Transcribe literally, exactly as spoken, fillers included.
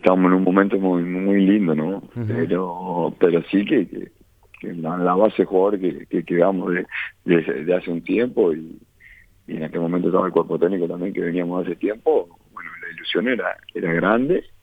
estamos en un momento muy muy lindo, ¿no? Ujú. Pero pero sí que, que, que la, la base de jugador que, que quedamos de, de, de hace un tiempo y, y en aquel momento estaba el cuerpo técnico también que veníamos hace tiempo, bueno, la ilusión era, era grande